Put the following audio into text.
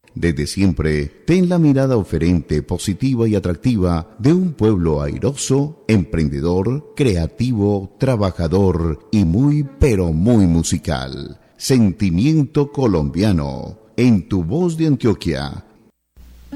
Desde siempre, ten la mirada oferente, positiva y atractiva de un pueblo airoso, emprendedor, creativo, trabajador y muy, pero muy musical. Sentimiento colombiano, en tu voz de Antioquia,